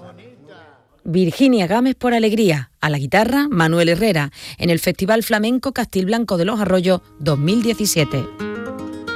Virginia Gámez por Alegría, a la guitarra Manuel Herrera, en el Festival Flamenco Castilblanco de los Arroyos 2017.